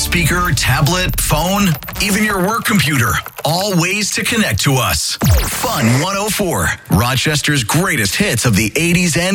speaker, tablet, phone, even your work computer. All ways to connect to us. Fun 104, Rochester's greatest hits of the 80s and